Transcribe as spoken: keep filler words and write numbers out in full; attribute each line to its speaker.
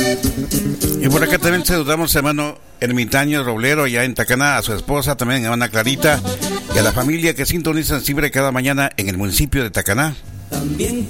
Speaker 1: Y por acá también saludamos a hermano Ermitaño Roblero, allá en Tacaná, a su esposa, también a hermana Clarita, y a la familia que sintonizan siempre cada mañana en el municipio de Tacaná.
Speaker 2: También